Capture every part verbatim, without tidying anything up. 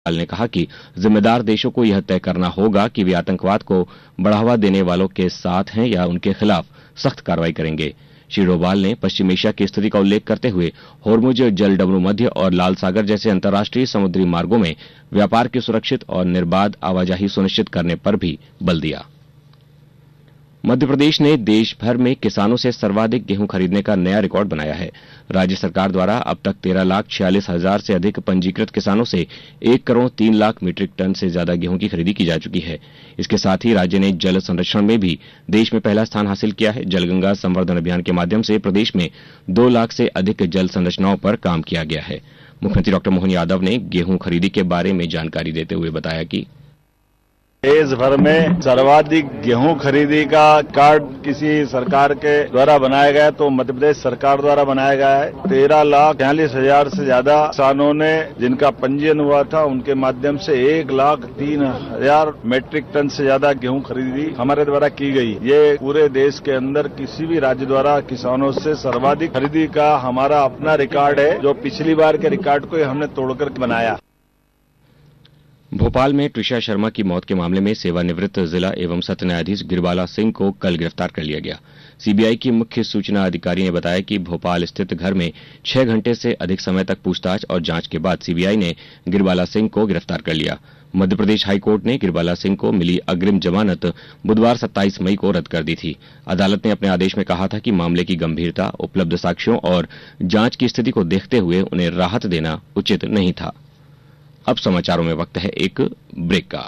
डोभाल ने कहा कि जिम्मेदार देशों को यह तय करना होगा कि वे आतंकवाद को बढ़ावा देने वालों के साथ हैं या उनके खिलाफ सख्त कार्रवाई करेंगे। श्री डोभाल ने पश्चिम एशिया की स्थिति का उल्लेख करते हुए होर्मुज जलडमरू मध्य और लाल सागर जैसे अंतर्राष्ट्रीय समुद्री मार्गों में व्यापार की सुरक्षित और निर्बाध आवाजाही सुनिश्चित करने पर भी बल दिया। मध्य प्रदेश ने देश भर में किसानों से सर्वाधिक गेहूं खरीदने का नया रिकॉर्ड बनाया है। राज्य सरकार द्वारा अब तक तेरह लाख छियालीस हजार से अधिक पंजीकृत किसानों से एक करोड़ तीन लाख मीट्रिक टन से ज्यादा गेहूं की खरीदी की जा चुकी है। इसके साथ ही राज्य ने जल संरक्षण में भी देश में पहला स्थान हासिल किया है। जलगंगा संवर्धन अभियान के माध्यम से प्रदेश में दो लाख से अधिक जल संरचनाओं पर काम किया गया है। मुख्यमंत्री डॉक्टर मोहन यादव ने गेहूं खरीदी के बारे में जानकारी देते हुए बताया कि देश भर में सर्वाधिक गेहूं खरीदी का कार्ड किसी सरकार के द्वारा बनाया गया तो मध्य प्रदेश सरकार द्वारा बनाया गया है। तेरह लाख चालीस हजार से ज्यादा किसानों ने जिनका पंजीयन हुआ था उनके माध्यम से एक लाख तीन हजार मीट्रिक टन से ज्यादा गेहूं खरीदी हमारे द्वारा की गई। ये पूरे देश के अंदर किसी भी राज्य द्वारा किसानों से सर्वाधिक खरीदी का हमारा अपना रिकॉर्ड है, जो पिछली बार के रिकॉर्ड को हमने तोड़कर बनाया। भोपाल में ट्रिशा शर्मा की मौत के मामले में सेवानिवृत्त जिला एवं सत्र न्यायाधीश गिरबाला सिंह को कल गिरफ्तार कर लिया गया। सीबीआई की मुख्य सूचना अधिकारी ने बताया कि भोपाल स्थित घर में छह घंटे से अधिक समय तक पूछताछ और जांच के बाद सीबीआई ने गिरबाला सिंह को गिरफ्तार कर लिया। मध्य प्रदेश हाईकोर्ट ने गिरबाला सिंह को मिली अग्रिम जमानत बुधवार सत्ताईस मई को रद्द कर दी थी। अदालत ने अपने आदेश में कहा था कि मामले की गंभीरता, उपलब्ध साक्ष्यों और जांच की स्थिति को देखते हुए उन्हें राहत देना उचित नहीं था। अब समाचारों में वक्त है एक ब्रेक का।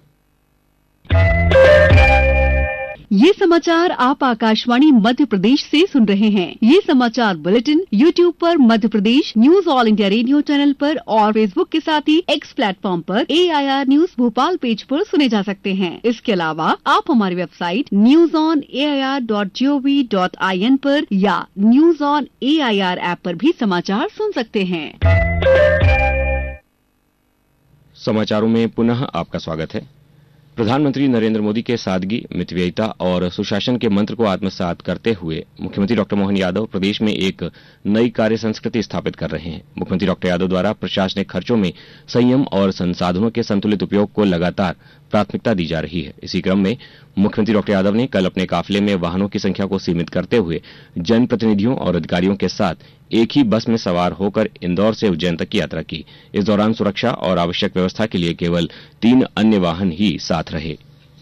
ये समाचार आप आकाशवाणी मध्य प्रदेश से सुन रहे हैं। ये समाचार बुलेटिन यूट्यूब पर Madhya Pradesh news all India radio channel पर और फेसबुक के साथ ही एक्स प्लेटफॉर्म पर ए I R news Bhopal page पर सुने जा सकते हैं। इसके अलावा आप हमारी website news on A I R dot G O V dot I N पर या news on A I R app पर भी समाचार सुन सकते हैं। समाचारों में पुनः आपका स्वागत है। प्रधानमंत्री नरेंद्र मोदी के सादगी, मितव्ययिता और सुशासन के मंत्र को आत्मसात करते हुए मुख्यमंत्री डॉक्टर मोहन यादव प्रदेश में एक नई कार्य संस्कृति स्थापित कर रहे हैं। मुख्यमंत्री डॉक्टर यादव द्वारा प्रशासनिक खर्चों में संयम और संसाधनों के संतुलित उपयोग को लगातार प्राथमिकता दी जा रही है। इसी क्रम में मुख्यमंत्री डॉक्टर यादव ने कल अपने काफिले में वाहनों की संख्या को सीमित करते हुए जनप्रतिनिधियों और अधिकारियों के साथ एक ही बस में सवार होकर इंदौर से उज्जैन तक की यात्रा की। इस दौरान सुरक्षा और आवश्यक व्यवस्था के लिए केवल तीन अन्य वाहन ही साथ रहे।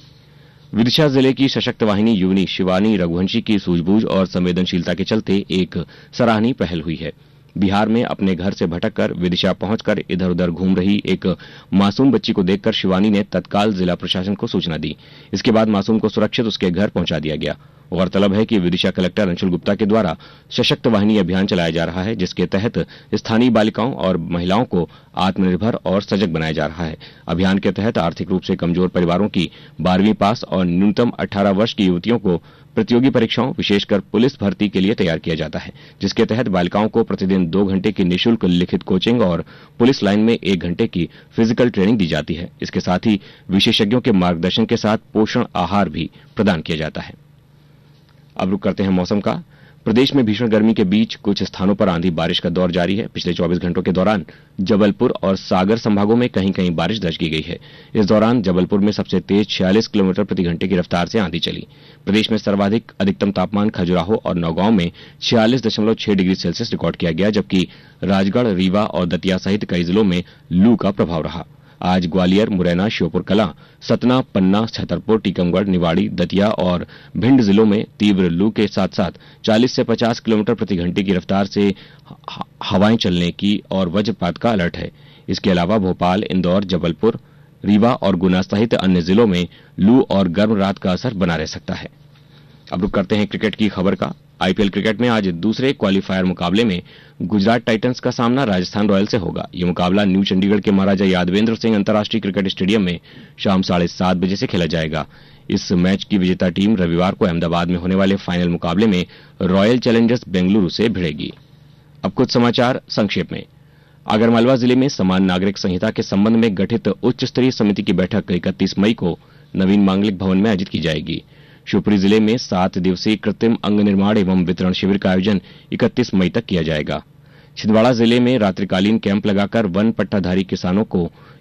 विदिशा जिले की सशक्त वाहिनी युवनी शिवानी रघुवंशी की सूझबूझ और संवेदनशीलता के चलते एक सराहनीय पहल हुई है। बिहार में अपने घर से भटककर विदिशा पहुंचकर इधर उधर घूम रही एक मासूम बच्ची को देखकर शिवानी ने तत्काल जिला प्रशासन को सूचना दी। इसके बाद मासूम को सुरक्षित उसके घर पहुंचा दिया गया। गौरतलब है कि विदिशा कलेक्टर अंशुल गुप्ता के द्वारा सशक्त वाहिनी अभियान चलाया जा रहा है, जिसके तहत स्थानीय बालिकाओं और महिलाओं को आत्मनिर्भर और सजग बनाया जा रहा है। अभियान के तहत आर्थिक रूप से कमजोर परिवारों की बारहवीं पास और न्यूनतम अठारह वर्ष की युवतियों को प्रतियोगी परीक्षाओं, विशेषकर पुलिस भर्ती के लिए तैयार किया जाता है, जिसके तहत बालिकाओं को प्रतिदिन दो घंटे की निःशुल्क लिखित कोचिंग और पुलिस लाइन में एक घंटे की फिजिकल ट्रेनिंग दी जाती है। इसके साथ ही विशेषज्ञों के मार्गदर्शन के साथ पोषण आहार भी प्रदान किया जाता है। अब रुक करते हैं मौसम का। प्रदेश में भीषण गर्मी के बीच कुछ स्थानों पर आंधी बारिश का दौर जारी है। पिछले चौबीस घंटों के दौरान जबलपुर और सागर संभागों में कहीं कहीं बारिश दर्ज की गई है। इस दौरान जबलपुर में सबसे तेज छियालीस किलोमीटर प्रति घंटे की रफ्तार से आंधी चली। प्रदेश में सर्वाधिक अधिकतम तापमान खजुराहो और नौगांव में छियालीस दशमलव छह डिग्री सेल्सियस रिकॉर्ड किया गया, जबकि राजगढ़, रीवा और दतिया सहित कई जिलों में लू का प्रभाव रहा। आज ग्वालियर, मुरैना, श्योपुर कलां, सतना, पन्ना, छतरपुर, टीकमगढ़, निवाड़ी, दतिया और भिंड जिलों में तीव्र लू के साथ साथ चालीस से पचास किलोमीटर प्रति घंटे की रफ्तार से हवाएं चलने की और वज्रपात का अलर्ट है। इसके अलावा भोपाल, इंदौर, जबलपुर, रीवा और गुना सहित अन्य जिलों में लू और गर्म रात का असर बना रह सकता है। अब रुक करते हैं क्रिकेट की खबर का। आईपीएल क्रिकेट में आज दूसरे क्वालीफायर मुकाबले में गुजरात टाइटंस का सामना राजस्थान रॉयल्स से होगा। यह मुकाबला न्यू चंडीगढ़ के महाराजा यादवेंद्र सिंह अंतर्राष्ट्रीय क्रिकेट स्टेडियम में शाम साढ़े सात बजे से खेला जाएगा। इस मैच की विजेता टीम रविवार को अहमदाबाद में होने वाले फाइनल मुकाबले में रॉयल चैलेंजर्स बेंगलुरु से भिड़ेगी। अब कुछ समाचार संक्षेप में। आगरमालवा जिले में समान नागरिक संहिता के संबंध में गठित उच्च स्तरीय समिति की बैठक इकतीस मई को नवीन मांगलिक भवन में आयोजित की जाएगी। शिवपुरी जिले में सात दिवसीय कृत्रिम अंग निर्माण एवं वितरण शिविर का आयोजन इकतीस मई तक किया जाएगा। छिंदवाड़ा जिले में रात्रिकालीन कैंप लगाकर वन पट्टाधारी किसानों को